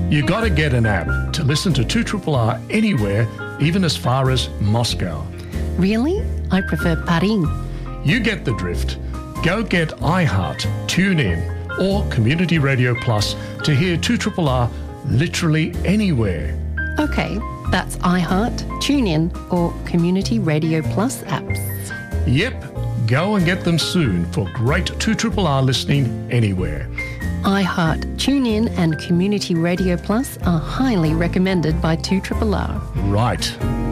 You gotta get an app to listen to 2RRR anywhere, even as far as Moscow. Really? I prefer Paris. You get the drift. Go get iHeart, TuneIn or Community Radio Plus to hear 2RRR literally anywhere. Okay, that's iHeart, TuneIn or Community Radio Plus apps. Yep, go and get them soon for great 2RRR listening anywhere. iHeart, TuneIn and Community Radio Plus are highly recommended by 2RRR. Right.